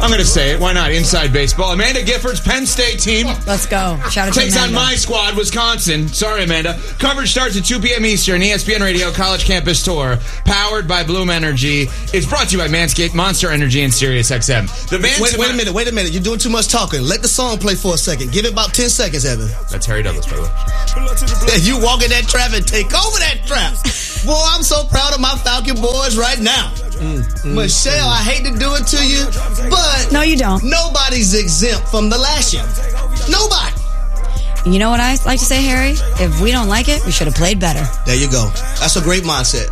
I'm going to say it. Why not? Inside baseball. Amanda Gifford's Penn State team. Let's go. Shout out to takes Amanda. on my squad, Wisconsin. Sorry, Amanda. Coverage starts at 2 p.m. Eastern. ESPN Radio College Campus Tour, powered by Bloom Energy. It's brought to you by Manscaped, Monster Energy, and SiriusXM. Wait a minute. You're doing too much talking. Let the song play for a second. Give it about 10 seconds, Evan. That's Harry Douglas, by the way. You walk in that trap and take over that trap. Boy, I'm so proud of my Falcon boys right now. Michelle, I hate to do it to you, but no, you don't. Nobody's exempt from the lashing. Nobody. You know what I like to say, Harry? If we don't like it, we should have played better. There you go. That's a great mindset.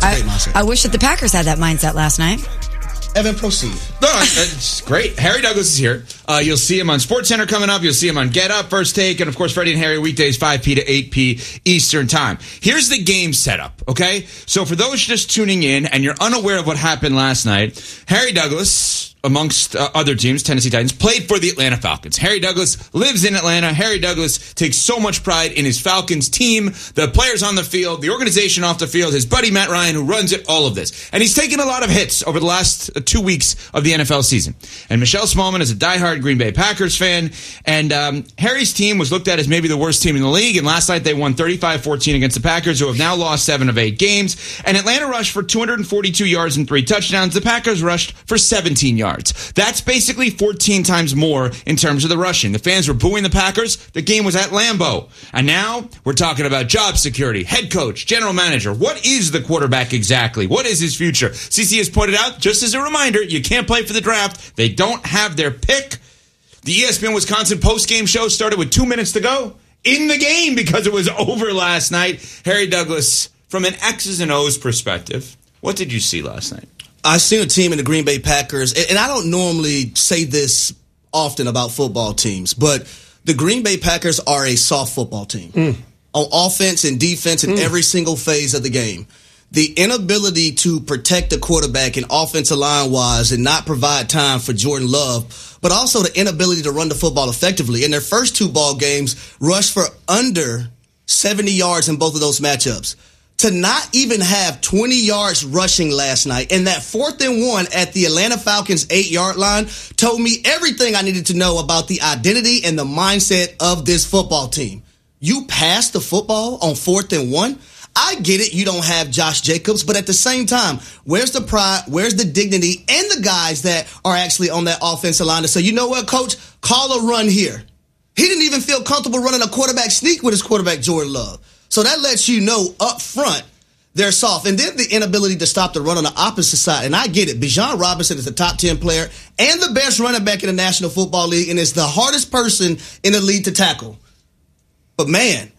I wish that the Packers had that mindset last night. Evan, proceed. No, it's great. Harry Douglas is here. You'll see him on SportsCenter coming up. You'll see him on Get Up, First Take, and of course, Freddie and Harry weekdays 5p to 8p Eastern Time. Here's the game setup, okay? So for those just tuning in and you're unaware of what happened last night, Harry Douglas, amongst other teams, Tennessee Titans, played for the Atlanta Falcons. Harry Douglas lives in Atlanta. Harry Douglas takes so much pride in his Falcons team, the players on the field, the organization off the field, his buddy Matt Ryan, who runs it, all of this. And he's taken a lot of hits over the last 2 weeks of the NFL season. And Michelle Smallman is a diehard Green Bay Packers fan. And Harry's team was looked at as maybe the worst team in the league. And last night they won 35-14 against the Packers, who have now lost 7 of 8 games. And Atlanta rushed for 242 yards and 3 touchdowns. The Packers rushed for 17 yards. That's basically 14 times more in terms of the rushing. The fans were booing the Packers. The game was at Lambeau. And now we're talking about job security, head coach, general manager. What is the quarterback exactly? What is his future? CC has pointed out, just as a reminder, you can't play for the draft. They don't have their pick. The ESPN Wisconsin postgame show started with 2 minutes to go in the game because it was over last night. Harry Douglas, from an X's and O's perspective, what did you see last night? I've seen a team in the Green Bay Packers, and I don't normally say this often about football teams, but the Green Bay Packers are a soft football team on offense and defense in every single phase of the game. The inability to protect the quarterback and offensive line-wise and not provide time for Jordan Love, but also the inability to run the football effectively. In their first 2 ball games, rushed for under 70 yards in both of those matchups. To not even have 20 yards rushing last night, and that 4th and 1 at the Atlanta Falcons 8-yard line told me everything I needed to know about the identity and the mindset of this football team. You pass the football on 4th and 1? I get it, you don't have Josh Jacobs, but at the same time, where's the pride, where's the dignity, and the guys that are actually on that offensive line to say, you know what, coach, call a run here. He didn't even feel comfortable running a quarterback sneak with his quarterback, Jordan Love. So that lets you know up front they're soft. And then the inability to stop the run on the opposite side. And I get it. Bijan Robinson is the top 10 player and the best running back in the National Football League and is the hardest person in the league to tackle. But, man,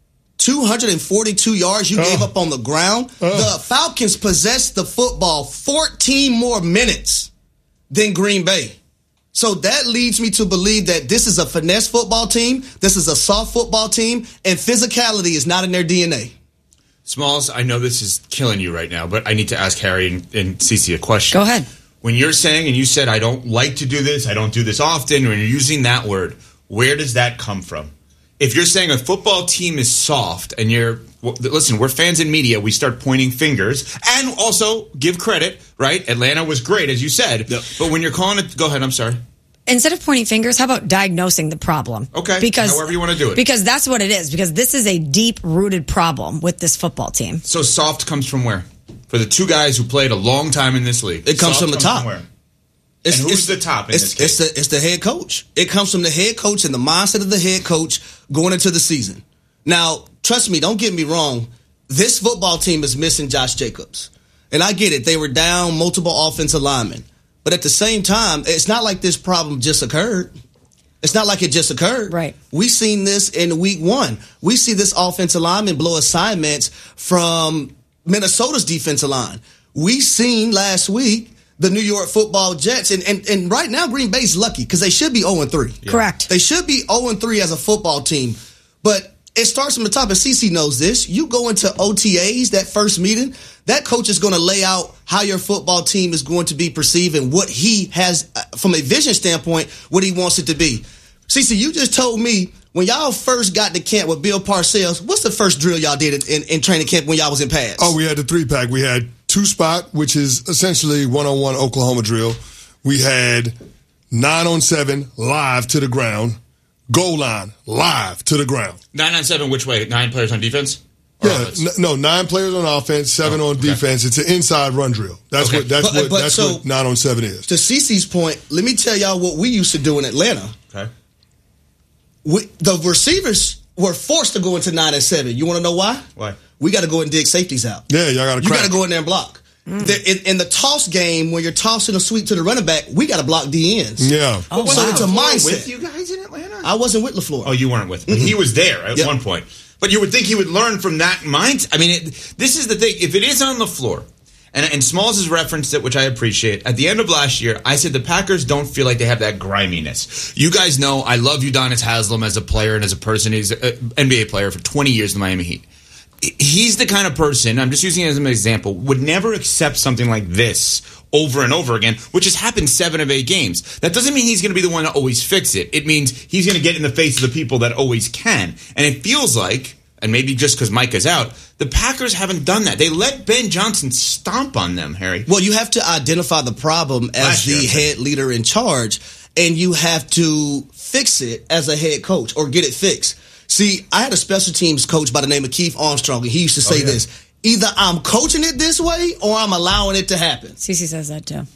242 yards you gave up on the ground. The Falcons possessed the football 14 more minutes than Green Bay. So that leads me to believe that this is a finesse football team, this is a soft football team, and physicality is not in their DNA. Smalls, I know this is killing you right now, but I need to ask Harry and Cece a question. Go ahead. When you're saying, and you said, I don't like to do this, I don't do this often, when you're using that word, where does that come from? If you're saying a football team is soft, and listen, we're fans in media, we start pointing fingers, and also give credit, right? Atlanta was great, as you said, but when you're calling it, go ahead, I'm sorry. Instead of pointing fingers, how about diagnosing the problem? Okay, however you want to do it. Because that's what it is, because this is a deep-rooted problem with this football team. So soft comes from where? For the 2 guys who played a long time in this league. It comes from the top. From where? And who's the top in this case? It's the head coach. It comes from the head coach and the mindset of the head coach going into the season. Now, trust me, don't get me wrong. This football team is missing Josh Jacobs. And I get it. They were down multiple offensive linemen. But at the same time, it's not like this problem just occurred. It's not like it just occurred. Right. We seen this in week 1. We see this offensive lineman blow assignments from Minnesota's defensive line. We seen last week the New York Football Jets. And right now, Green Bay's lucky because they should be 0-3. Yeah. Correct. They should be 0-3 as a football team. But it starts from the top, and CC knows this. You go into OTAs, that first meeting, that coach is going to lay out how your football team is going to be perceived and what he has, from a vision standpoint, what he wants it to be. CC, you just told me when y'all first got to camp with Bill Parcells, what's the first drill y'all did in training camp when y'all was in pads? Oh, we had the 3-pack. We had 2-spot, which is essentially one-on-one Oklahoma drill. We had 9-on-7, live to the ground. Goal line, live to the ground. 9-on-7, which way? 9 players on defense? Yeah, 9 players on offense, 7 on defense. It's an inside run drill. That's what 9-on-7 is. To CeCe's point, let me tell y'all what we used to do in Atlanta. Okay. The receivers were forced to go into 9-7. You want to know why? Why? We got to go and dig safeties out. Yeah, y'all got to. You got to go in there and block. In the toss game, when you're tossing a sweep to the running back, we got to block the ends. Yeah. So it's a mindset. With you guys in Atlanta? I wasn't with LaFleur. Oh, you weren't with him. He was there at one point. But you would think he would learn from that mindset. I mean, this is the thing. If it is on LaFleur, and Smalls has referenced it, which I appreciate, at the end of last year, I said the Packers don't feel like they have that griminess. You guys know I love Udonis Haslem as a player and as a person. He's an NBA player for 20 years in the Miami Heat. He's the kind of person, I'm just using it as an example, would never accept something like this over and over again, which has happened 7 of 8 games. That doesn't mean he's going to be the one to always fix it. It means he's going to get in the face of the people that always can. And it feels like, and maybe just because Micah's out, the Packers haven't done that. They let Ben Johnson stomp on them, Harry. Well, you have to identify the problem as the head leader in charge, and you have to fix it as a head coach or get it fixed. See, I had a special teams coach by the name of Keith Armstrong, and he used to say this: either I'm coaching it this way or I'm allowing it to happen. CeCe says that too.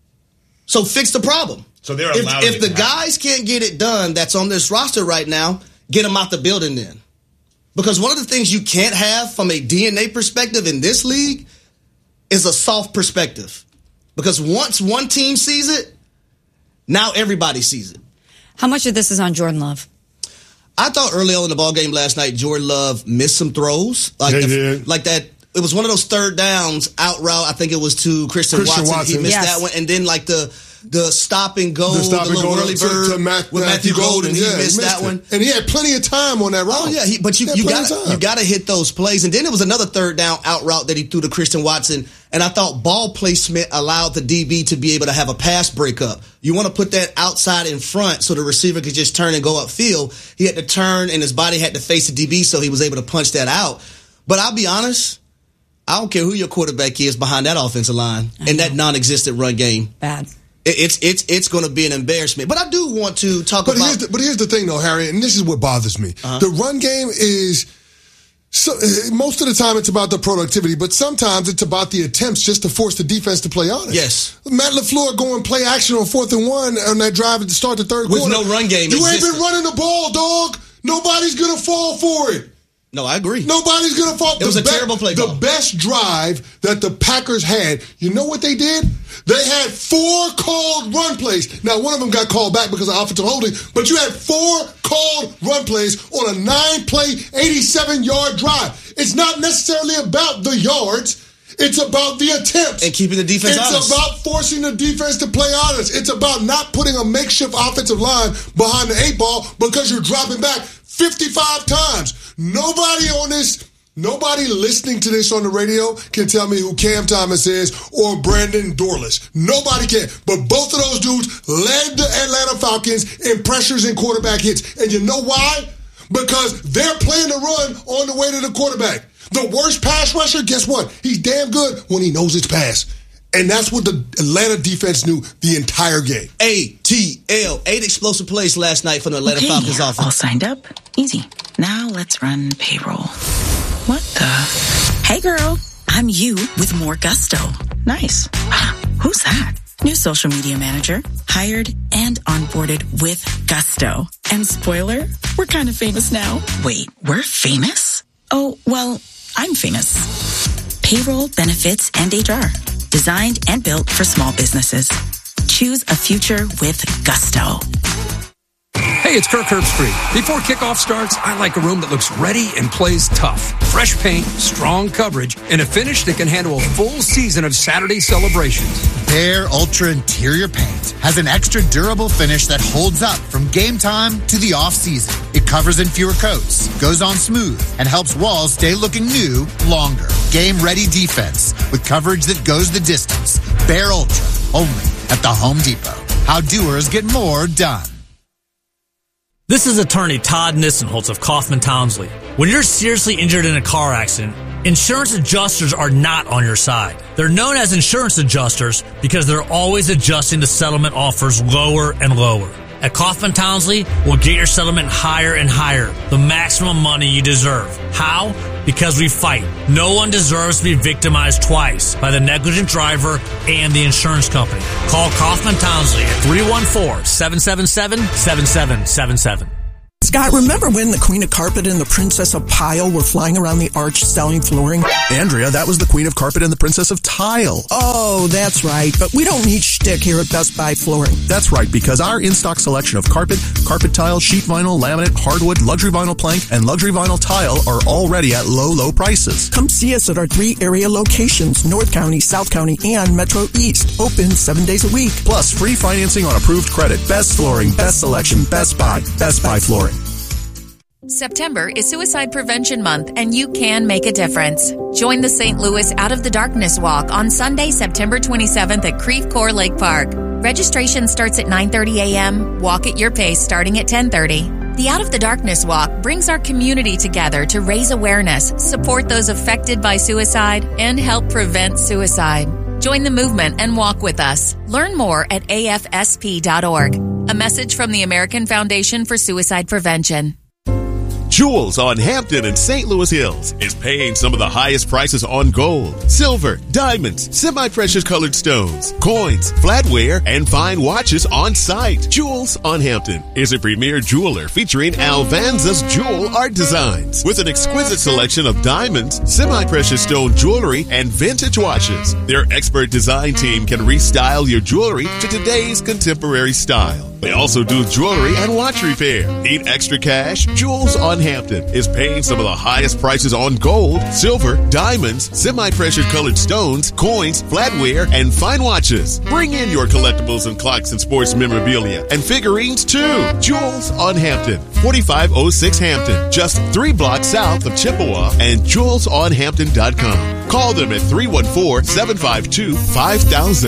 So fix the problem. So they're allowing if the guys can't get it done that's on this roster right now, get them out the building then. Because one of the things you can't have from a DNA perspective in this league is a soft perspective. Because once one team sees it, now everybody sees it. How much of this is on Jordan Love? I thought early on in the ballgame last night, Jordan Love missed some throws. Like that. It was one of those third downs out route. I think it was to Christian Watson. He missed that one. And then like the stop and go, the little whirly bird with Matthew Golden. He missed that one. And he had plenty of time on that route. Oh, yeah. But you got to hit those plays. And then there was another third down out route that he threw to Christian Watson. And I thought ball placement allowed the DB to be able to have a pass breakup. You want to put that outside in front so the receiver could just turn and go upfield. He had to turn and his body had to face the DB, so he was able to punch that out. But I'll be honest, I don't care who your quarterback is behind that offensive line and that non-existent run game. Bad. It's going to be an embarrassment. But I do want to talk about... But here's the thing, though, Harry, and this is what bothers me. The run game is... So, most of the time it's about the productivity, but sometimes it's about the attempts just to force the defense to play honest. Yes. Matt LaFleur going play action on 4th and 1 on that drive to start the third quarter. With no run game. You ain't been running the ball, dog. Nobody's going to fall for it. No, I agree. Nobody's going to fall. It was a terrible play call. The best drive that the Packers had, you know what they did? They had 4 called run plays. Now, one of them got called back because of offensive holding, but you had 4 called run plays on a 9-play, 87-yard drive. It's not necessarily about the yards. It's about the attempts. And keeping the defense honest. It's about forcing the defense to play honest. It's about not putting a makeshift offensive line behind the 8 ball because you're dropping back 55 times. Nobody listening to this on the radio can tell me who Cam Thomas is or Brandon Dorless. Nobody can. But both of those dudes led the Atlanta Falcons in pressures and quarterback hits. And you know why? Because they're playing the run on the way to the quarterback. The worst pass rusher, guess what? He's damn good when he knows it's pass. And that's what the Atlanta defense knew the entire game. ATL. 8 explosive plays last night from the Atlanta Falcons offense. All signed up? Easy. Now let's run payroll. What the? Hey girl, I'm you with more gusto. Nice. Who's that? New social media manager. Hired and onboarded with gusto. And spoiler, we're kind of famous now. Wait, we're famous? Oh, well, I'm famous. Payroll, benefits, and HR. Designed and built for small businesses. Choose a future with gusto. Hey, it's Kirk Herbstreit. Before kickoff starts, I like a room that looks ready and plays tough. Fresh paint, strong coverage, and a finish that can handle a full season of Saturday celebrations. Bare Ultra Interior Paint has an extra durable finish that holds up from game time to the off-season. It covers in fewer coats, goes on smooth, and helps walls stay looking new longer. Game-ready defense with coverage that goes the distance. Bare Ultra, only at the Home Depot. How doers get more done. This is attorney Todd Nissenholtz of Kaufman Townsley. When you're seriously injured in a car accident, Insurance adjusters are not on your side. They're known as insurance adjusters because they're always adjusting the settlement offers lower and lower. At Kaufman Townsley, we'll get your settlement higher and higher, the maximum money you deserve. How? Because we fight. No one deserves to be victimized twice by the negligent driver and the insurance company. Call Kaufman Townsley at 314-777-7777. Scott, remember when the Queen of Carpet and the Princess of Pile were flying around the arch selling flooring? Andrea, that was the Queen of Carpet and the Princess of Tile. Oh, that's right. But we don't need shtick here at Best Buy Flooring. That's right, because our in-stock selection of carpet tile, sheet vinyl, laminate, hardwood, luxury vinyl plank, and luxury vinyl tile are already at low, low prices. Come see us at our 3 area locations, North County, South County, and Metro East. Open 7 days a week. Plus, free financing on approved credit. Best flooring, best selection, Best Buy Flooring. September is Suicide Prevention Month, and you can make a difference. Join the St. Louis Out of the Darkness Walk on Sunday, September 27th at Creve Coeur Lake Park. Registration starts at 9:30 a.m., walk at your pace starting at 10:30. The Out of the Darkness Walk brings our community together to raise awareness, support those affected by suicide, and help prevent suicide. Join the movement and walk with us. Learn more at afsp.org. A message from the American Foundation for Suicide Prevention. Jewels on Hampton and St. Louis Hills is paying some of the highest prices on gold, silver, diamonds, semi-precious colored stones, coins, flatware, and fine watches on site. Jewels on Hampton is a premier jeweler featuring Alvanza's jewel art designs with an exquisite selection of diamonds, semi-precious stone jewelry, and vintage watches. Their expert design team can restyle your jewelry to today's contemporary style. They also do jewelry and watch repair. Need extra cash? Jewels on Hampton is paying some of the highest prices on gold, silver, diamonds, semi-precious colored stones, coins, flatware, and fine watches. Bring in your collectibles and clocks and sports memorabilia and figurines too. Jewels on Hampton, 4506 Hampton, just 3 blocks south of Chippewa, and jewelsonhampton.com. Call them at 314-752-5000,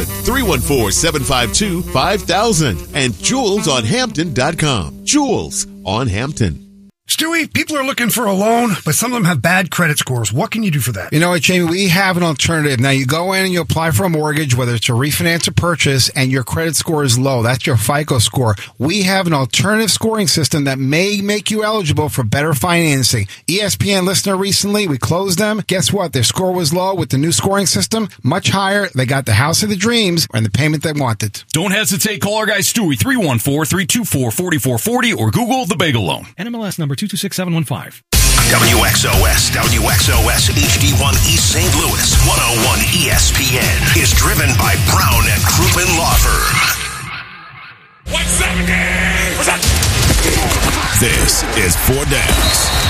314-752-5000, and jewelsonhampton.com. Jewels on Hampton. Stewie, people are looking for a loan, but some of them have bad credit scores. What can you do for that? You know what, Jamie? We have an alternative. Now, you go in and you apply for a mortgage, whether it's a refinance or purchase, and your credit score is low. That's your FICO score. We have an alternative scoring system that may make you eligible for better financing. ESPN listener recently, we closed them. Guess what? Their score was low. With the new scoring system, much higher. They got the house of the dreams and the payment they wanted. Don't hesitate. Call our guy Stewie, 314-324-4440, or Google the Bagel Loan. NMLS number 226715. WXOS HD1 East St. Louis 101 ESPN is driven by Brown and Crouppen Law Firm. What's up, again? What's up? This is 4 Downs.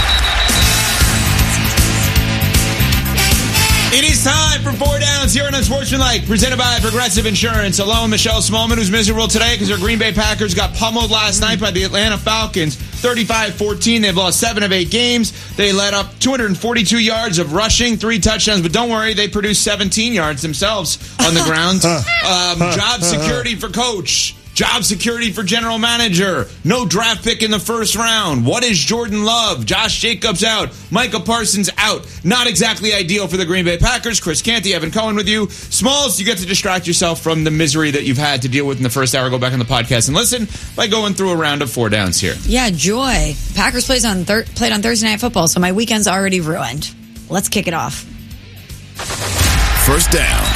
It is time for 4 Downs here on Unsportsmanlike, presented by Progressive Insurance. Alone, Michelle Smallman, who's miserable today because her Green Bay Packers got pummeled last night by the Atlanta Falcons, 35-14. They've lost 7 of 8 games. They let up 242 yards of rushing, 3 touchdowns. But don't worry, they produced 17 yards themselves on the ground. Job security for coach. Job security for general manager. No draft pick in the first round. What is Jordan Love? Josh Jacobs out. Micah Parsons out. Not exactly ideal for the Green Bay Packers. Chris Canty, Evan Cohen with you. Smalls, you get to distract yourself from the misery that you've had to deal with in the first hour. Go back on the podcast and listen by going through a round of 4 Downs here. Yeah, joy. Packers played on Thursday Night Football, so my weekend's already ruined. Let's kick it off. First down.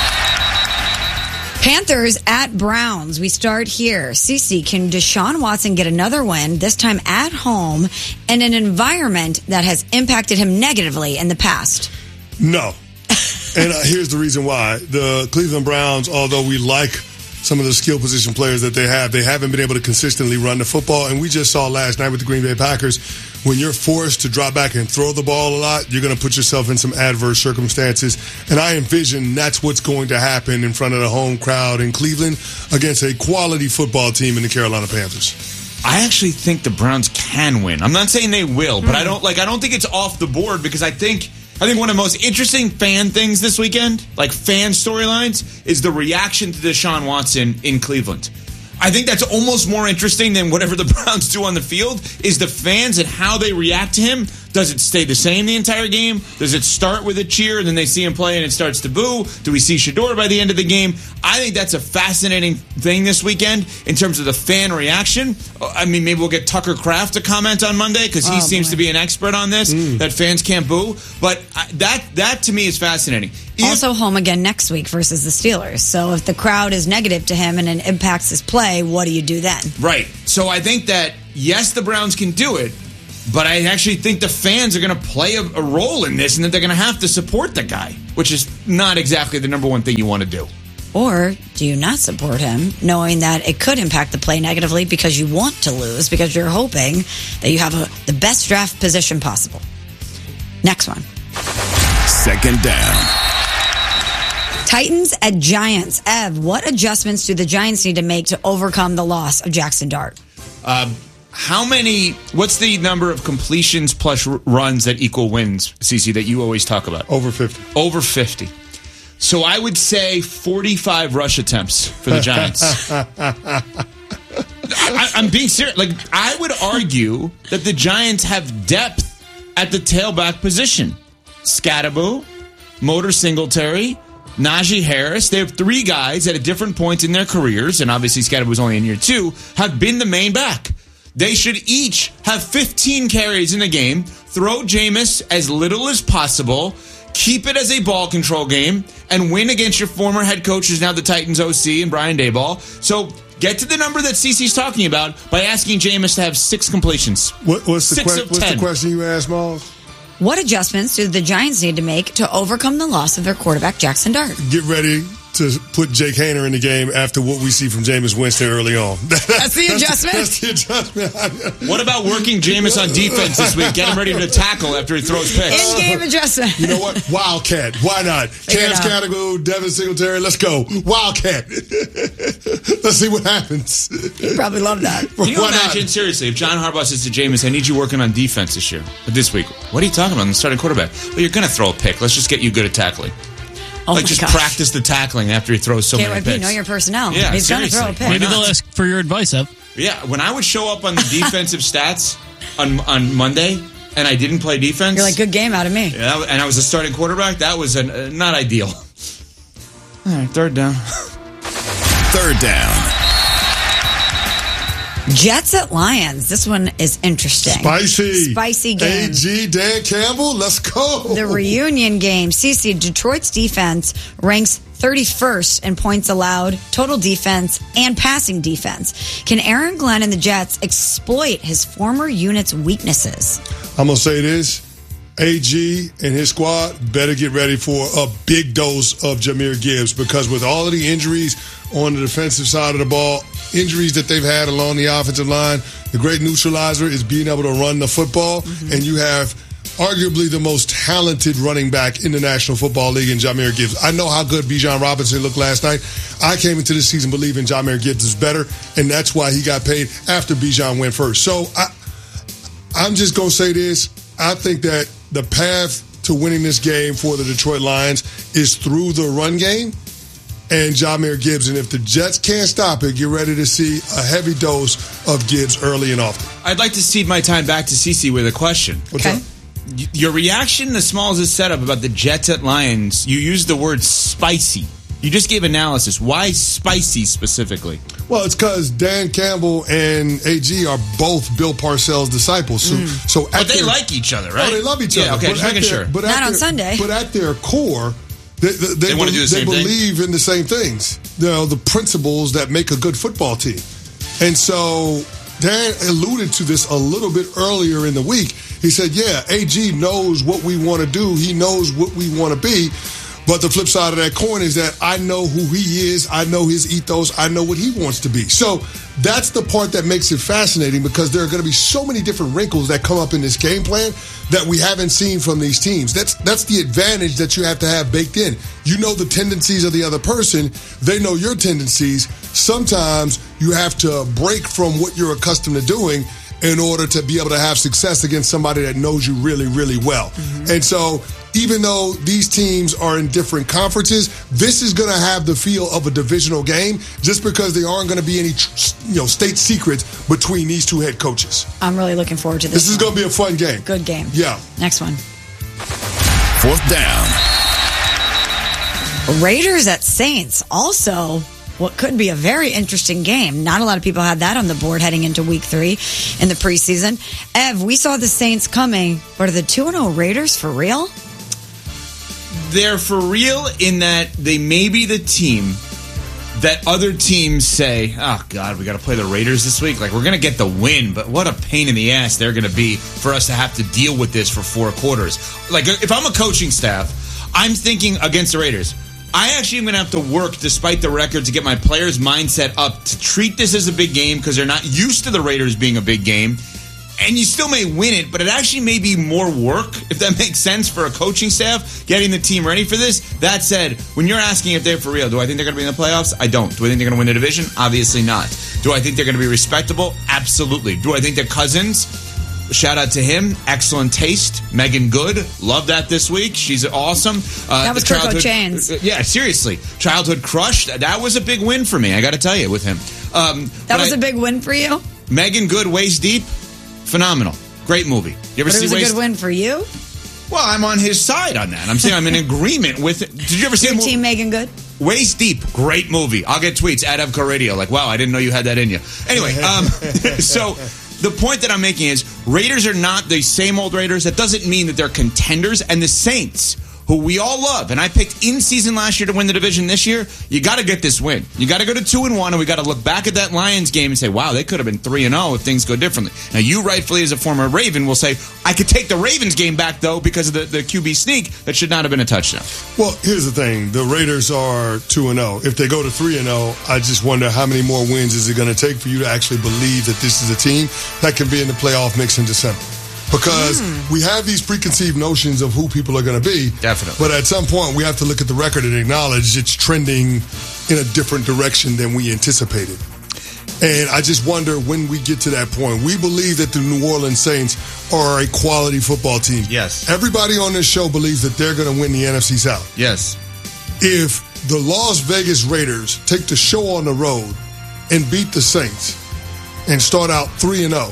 Panthers at Browns. We start here. CeCe, can Deshaun Watson get another win, this time at home, in an environment that has impacted him negatively in the past? No. And here's the reason why. The Cleveland Browns, although we like some of the skill position players that they haven't been able to consistently run the football. And we just saw last night with the Green Bay Packers, when you're forced to drop back and throw the ball a lot, you're going to put yourself in some adverse circumstances. And I envision that's what's going to happen in front of the home crowd in Cleveland against a quality football team in the Carolina Panthers. I actually think the Browns can win. I'm not saying they will, but I don't think it's off the board, because I think one of the most interesting fan things this weekend, like fan storylines, is the reaction to Deshaun Watson in Cleveland. I think that's almost more interesting than whatever the Browns do on the field, is the fans and how they react to him. Does it stay the same the entire game? Does it start with a cheer and then they see him play and it starts to boo? Do we see Shedeur by the end of the game? I think that's a fascinating thing this weekend in terms of the fan reaction. I mean, maybe we'll get Tucker Kraft to comment on Monday because he seems to be an expert on this, that fans can't boo. But that to me is fascinating. Also home again next week versus the Steelers. So if the crowd is negative to him and it impacts his play, what do you do then? Right. So I think that, yes, the Browns can do it, but I actually think the fans are going to play a role in this and that they're going to have to support the guy, which is not exactly the number one thing you want to do. Or do you not support him, knowing that it could impact the play negatively because you want to lose, because you're hoping that you have the best draft position possible? Next one. Second down. Titans at Giants. Ev, what adjustments do the Giants need to make to overcome the loss of Jackson Dart? What's the number of completions plus runs that equal wins, CeCe, that you always talk about? Over 50. Over 50. So I would say 45 rush attempts for the Giants. I'm being serious. Like, I would argue that the Giants have depth at the tailback position. Scatterbo, Motor Singletary, Najee Harris. They have three guys at different points in their careers, and obviously Scatterbo was only in year 2, have been the main back. They should each have 15 carries in the game, throw Jameis as little as possible, keep it as a ball control game, and win against your former head coach, who's now the Titans OC, and Brian Daboll. So get to the number that CeCe's talking about by asking Jameis to have 6 completions. What's the question you asked, Miles? What adjustments do the Giants need to make to overcome the loss of their quarterback, Jackson Dart? Get ready to put Jake Haener in the game after what we see from Jameis Winston early on. That's the adjustment? That's the adjustment. What about working Jameis on defense this week? Get him ready to tackle after he throws picks. In-game adjustment. You know what? Wildcat. Why not? Cam Scattergo, Devin Singletary. Let's go. Wildcat. Let's see what happens. You probably love that. Can you imagine, seriously, if John Harbaugh says to Jameis, I need you working on defense this week. What are you talking about? I'm the starting quarterback. Well, you're going to throw a pick. Let's just get you good at tackling. Oh just practice the tackling after he throws so many picks. Know your personnel. Yeah, he's going to throw a pick. Maybe they'll ask for your advice, Ev. Yeah, when I would show up on the defensive stats on Monday and I didn't play defense. You're like, good game out of me. Yeah, and I was a starting quarterback. That was not ideal. All right, third down. Third down. Jets at Lions. This one is interesting. Spicy game. AG, Dan Campbell, let's go. The reunion game. CeCe, Detroit's defense ranks 31st in points allowed, total defense, and passing defense. Can Aaron Glenn and the Jets exploit his former unit's weaknesses? I'm going to say this. AG and his squad better get ready for a big dose of Jahmyr Gibbs, because with all of the injuries on the defensive side of the ball, injuries that they've had along the offensive line, the great neutralizer is being able to run the football, and you have arguably the most talented running back in the National Football League in Jahmyr Gibbs. I know how good Bijan Robinson looked last night. I came into this season believing Jahmyr Gibbs is better, and that's why he got paid after Bijan went first. So I'm just going to say this. I think that the path to winning this game for the Detroit Lions is through the run game and Jahmyr Gibbs. And if the Jets can't stop it, get ready to see a heavy dose of Gibbs early and often. I'd like to cede my time back to CeCe with a question. What's up? Your reaction to Smalls' setup about the Jets at Lions, you used the word spicy. You just gave analysis. Why spicy specifically? Well, it's because Dan Campbell and AG are both Bill Parcells' disciples. But they like each other, right? Oh, they love each other. Yeah, okay, just making sure. But not on Sunday. But at their core, they want to do the same thing? They believe in the same things. You know, the principles that make a good football team. And so Dan alluded to this a little bit earlier in the week. He said, yeah, AG knows what we want to do. He knows what we want to be. But the flip side of that coin is that I know who he is. I know his ethos. I know what he wants to be. So that's the part that makes it fascinating, because there are going to be so many different wrinkles that come up in this game plan that we haven't seen from these teams. That's the advantage that you have to have baked in. You know the tendencies of the other person. They know your tendencies. Sometimes you have to break from what you're accustomed to doing in order to be able to have success against somebody that knows you really, really well. And so even though these teams are in different conferences, this is going to have the feel of a divisional game just because there aren't going to be any state secrets between these two head coaches. I'm really looking forward to this. This is going to be a fun game. Good game. Yeah. Next one. 4th down. Raiders at Saints. Also, what could be a very interesting game. Not a lot of people had that on the board heading into week 3 in the preseason. Ev, we saw the Saints coming, but are the 2-0 Raiders for real? They're for real in that they may be the team that other teams say, oh, God, we got to play the Raiders this week. Like, we're going to get the win, but what a pain in the ass they're going to be for us to have to deal with this for 4 quarters. Like, if I'm a coaching staff, I'm thinking against the Raiders, I actually am going to have to work, despite the record, to get my players' mindset up to treat this as a big game because they're not used to the Raiders being a big game. And you still may win it, but it actually may be more work, if that makes sense, for a coaching staff, getting the team ready for this. That said, when you're asking if they're for real, do I think they're going to be in the playoffs? I don't. Do I think they're going to win the division? Obviously not. Do I think they're going to be respectable? Absolutely. Do I think they're Cousins? Shout out to him. Excellent taste. Megan Good. Love that this week. She's awesome. That was Kirko Chains. Yeah, seriously. Childhood crush. That was a big win for me, I got to tell you, with him. That was a big win for you? Megan Good, Waist Deep. Phenomenal. Great movie. You ever see It was a good win for you? Well, I'm on his side on that. I'm saying I'm in agreement with it. Did you ever see Your team Megan Good? Waist Deep, great movie. I'll get tweets at Evco Radio like, wow, I didn't know you had that in you. Anyway, so the point that I'm making is Raiders are not the same old Raiders. That doesn't mean that they're contenders. And the Saints, who we all love, and I picked in season last year to win the division this year, you got to get this win. You got to go to 2-1, and we got to look back at that Lions game and say, wow, they could have been 3-0 if things go differently. Now, you rightfully, as a former Raven, will say, I could take the Ravens game back, though, because of the QB sneak. That should not have been a touchdown. Well, here's the thing. The Raiders are 2-0. If they go to 3-0, I just wonder how many more wins is it going to take for you to actually believe that this is a team that can be in the playoff mix in December. Because we have these preconceived notions of who people are going to be. Definitely. But at some point, we have to look at the record and acknowledge it's trending in a different direction than we anticipated. And I just wonder when we get to that point. We believe that the New Orleans Saints are a quality football team. Yes. Everybody on this show believes that they're going to win the NFC South. Yes. If the Las Vegas Raiders take the show on the road and beat the Saints and start out 3-0,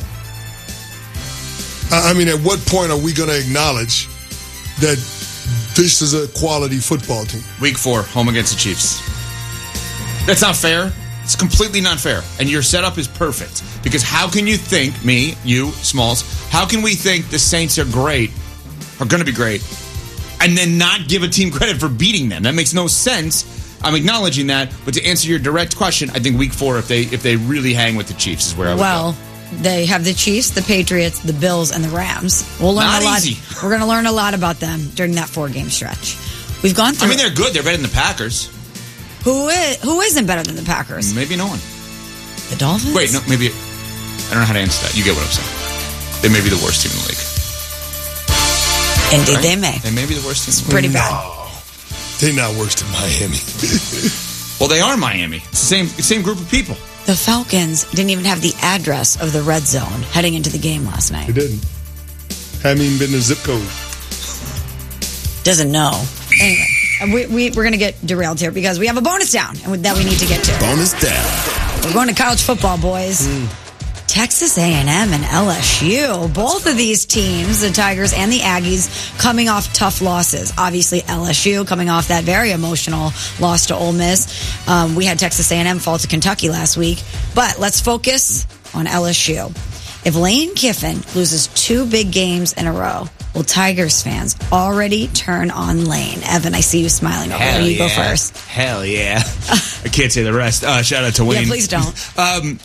I mean, at what point are we going to acknowledge that this is a quality football team? Week 4, home against the Chiefs. That's not fair. It's completely not fair. And your setup is perfect. Because how can you think, me, you, Smalls, how can we think the Saints are great, are going to be great, and then not give a team credit for beating them? That makes no sense. I'm acknowledging that. But to answer your direct question, I think week 4, if they really hang with the Chiefs, is where I would go. They have the Chiefs, the Patriots, the Bills, and the Rams. We'll learn Not a lot. easy. We're going to learn a lot about them during that 4-game stretch. We've gone through. I mean, they're good. They're better than the Packers. Who isn't better than the Packers? Maybe no one. The Dolphins? Wait, no, maybe. I don't know how to answer that. You get what I'm saying. They may be the worst team in the league. Indeed, Right? they may. They may be the worst team. It's pretty bad. They're not worse than Miami. Well, they are Miami. It's the same group of people. The Falcons didn't even have the address of the red zone heading into the game last night. They didn't. Haven't even been the zip code. Doesn't know. Anyway, we're going to get derailed here because we have a bonus down that we need to get to. Bonus down. We're going to college football, boys. Texas A&M and LSU. Both of these teams, the Tigers and the Aggies, coming off tough losses. Obviously, LSU coming off that very emotional loss to Ole Miss. We had Texas A&M fall to Kentucky last week. But let's focus on LSU. If Lane Kiffin loses 2 big games in a row, will Tigers fans already turn on Lane? Evan, I see you smiling over there. You go first. Hell yeah. I can't say the rest. Shout out to Wayne. Yeah, please don't.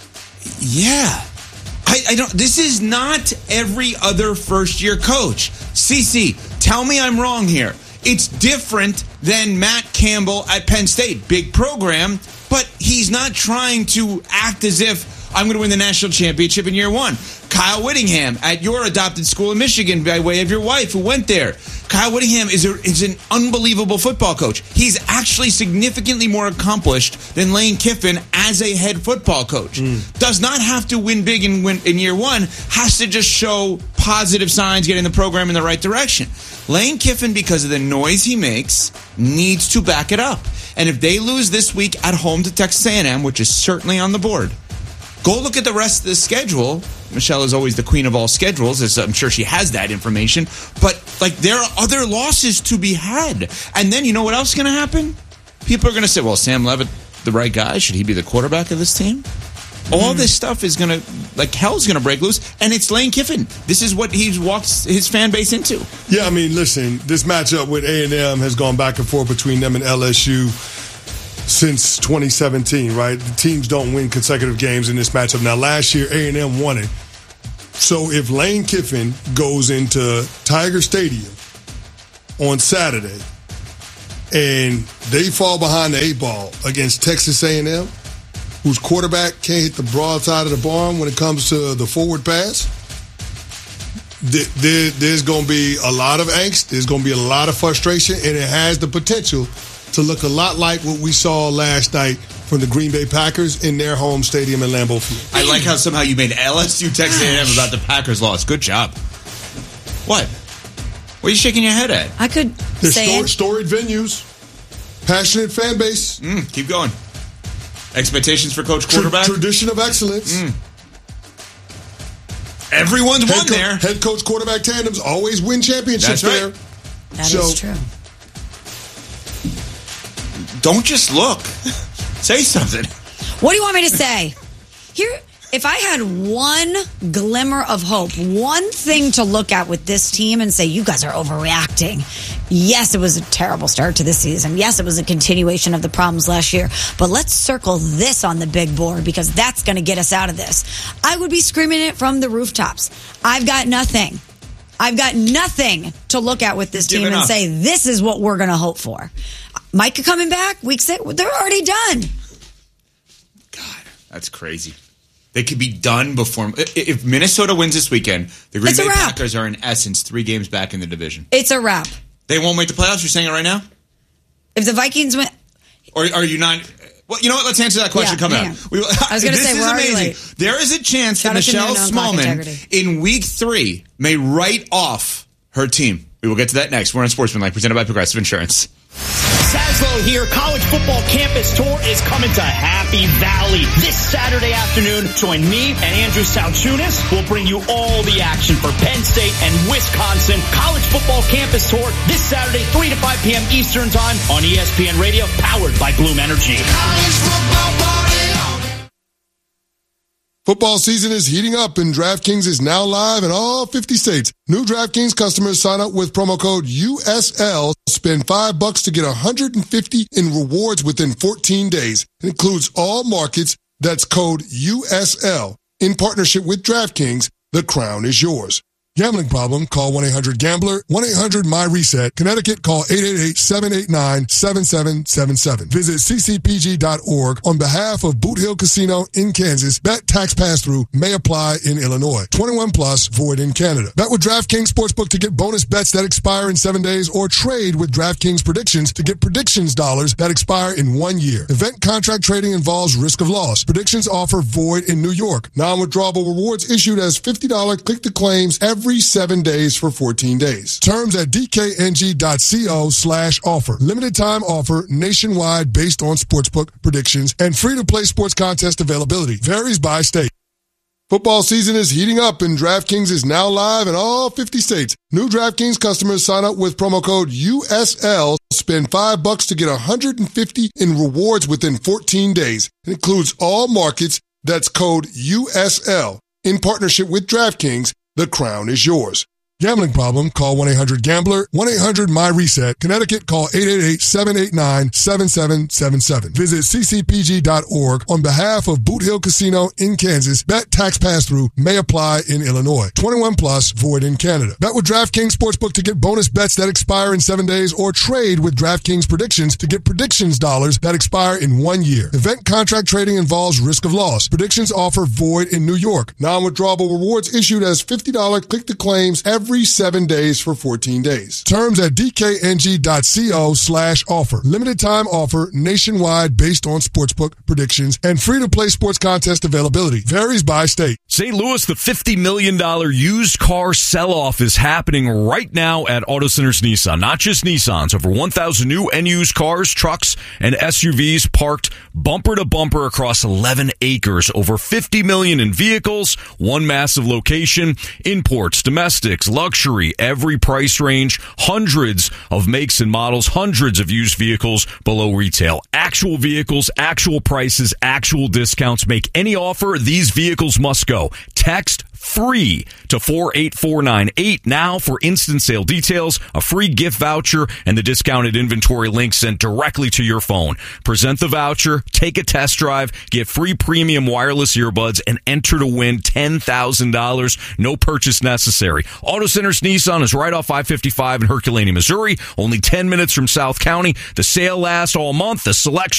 Yeah. I don't. This is not every other first-year coach. CC, tell me I'm wrong here. It's different than Matt Campbell at Penn State. Big program, but he's not trying to act as if I'm going to win the national championship in year 1. Kyle Whittingham at your adopted school in Michigan by way of your wife who went there. Kyle Whittingham is an unbelievable football coach. He's actually significantly more accomplished than Lane Kiffin as a head football coach. Does not have to win big in year 1. Has to just show positive signs getting the program in the right direction. Lane Kiffin, because of the noise he makes, needs to back it up. And if they lose this week at home to Texas A&M, which is certainly on the board, go look at the rest of the schedule. Michelle is always the queen of all schedules, as I'm sure she has that information. But there are other losses to be had. And then you know what else is going to happen? People are going to say, well, Sam Levitt, the right guy? Should he be the quarterback of this team? All this stuff is going to, hell's going to break loose. And it's Lane Kiffin. This is what he walks his fan base into. Yeah, I mean, listen, this matchup with A&M has gone back and forth between them and LSU since 2017, right? The teams don't win consecutive games in this matchup. Now, last year, A&M won it. So if Lane Kiffin goes into Tiger Stadium on Saturday and they fall behind the 8-ball against Texas A&M, whose quarterback can't hit the broadside of the barn when it comes to the forward pass, there's going to be a lot of angst. There's going to be a lot of frustration, and it has the potential to look a lot like what we saw last night from the Green Bay Packers in their home stadium in Lambeau Field. I like how somehow you made LSU Texas A&M about the Packers loss. Good job. What? What are you shaking your head at? I could say storied venues, passionate fan base. Keep going. Expectations for coach quarterback? Tradition of excellence. Everyone's won there. Head coach quarterback tandems always win championships there. That is true. Don't just look. Say something. What do you want me to say? Here, if I had one glimmer of hope, one thing to look at with this team and say, you guys are overreacting. Yes, it was a terrible start to this season. Yes, it was a continuation of the problems last year. But let's circle this on the big board because that's going to get us out of this. I would be screaming it from the rooftops. I've got nothing. I've got nothing to look at with this team and say, this is what we're going to hope for. Micah coming back, week 6, they're already done. God, that's crazy. They could be done before. If Minnesota wins this weekend, the Green Bay Packers are in essence 3 games back in the division. It's a wrap. They won't make the playoffs? You're saying it right now? If the Vikings win... Or are you not... Well, you know what? Let's answer that question coming up. I was going to say, we're already late. There is a chance that Michelle Smallman in week 3 may write off her team. We will get to that next. We're on Sportsmanlike, presented by Progressive Insurance. Saslow here. College football campus tour is coming to Happy Valley this Saturday afternoon. Join me and Andrew Salchunas. We'll bring you all the action for Penn State and Wisconsin. College football campus tour this Saturday, 3 to 5 p.m. Eastern Time on ESPN Radio, powered by Bloom Energy. College football party. Football season is heating up and DraftKings is now live in all 50 states. New DraftKings customers sign up with promo code USL. Spend $5 to get $150 in rewards within 14 days. It includes all markets. That's code USL. In partnership with DraftKings, the crown is yours. Gambling problem? Call 1-800-GAMBLER. 1-800-MY-RESET. Connecticut, call 888-789-7777. Visit ccpg.org on behalf of Boot Hill Casino in Kansas. Bet tax pass-through may apply in Illinois. 21 plus, void in Canada. Bet with DraftKings Sportsbook to get bonus bets that expire in 7 days, or trade with DraftKings Predictions to get predictions dollars that expire in 1 year. Event contract trading involves risk of loss. Predictions offer void in New York. Non-withdrawable rewards issued as $50 click-to-claims every 7 days for 14 days. Terms at dkng.co/offer. Limited time offer nationwide based on sportsbook predictions and free-to-play sports contest availability. Varies by state. Football season is heating up and DraftKings is now live in all 50 states. New DraftKings customers sign up with promo code USL. Spend $5 to get $150 in rewards within 14 days. It includes all markets. That's code USL. In partnership with DraftKings, the crown is yours. Gambling problem? Call 1-800-GAMBLER. 1-800-MY-RESET. Connecticut, call 888-789-7777. Visit ccpg.org on behalf of Boot Hill Casino in Kansas. Bet tax pass-through may apply in Illinois. 21 plus, void in Canada. Bet with DraftKings Sportsbook to get bonus bets that expire in 7 days, or trade with DraftKings Predictions to get predictions dollars that expire in 1 year. Event contract trading involves risk of loss. Predictions offer void in New York. Non-withdrawable rewards issued as $50 click-to-claims every 7 days for 14 days. Terms at dkng.co/offer. Limited time offer nationwide based on sportsbook predictions and free-to-play sports contest availability. Varies by state. St. Louis, the $50 million used car sell-off is happening right now at Auto Centers Nissan. Not just Nissans, over 1,000 new and used cars, trucks, and SUVs parked bumper to bumper across 11 acres. Over $50 million in vehicles, one massive location, imports, domestics, luxury, every price range, hundreds of makes and models, hundreds of used vehicles below retail. Actual vehicles, actual prices, actual discounts. Make any offer, these vehicles must go. Text free to 48498 now for instant sale details, a free gift voucher, and the discounted inventory link sent directly to your phone. Present the voucher, take a test drive, get free premium wireless earbuds, and enter to win $10,000. No purchase necessary. Auto Centers Nissan is right off I-55 in Herculaneum, Missouri, only 10 minutes from South County. The sale lasts all month. The selection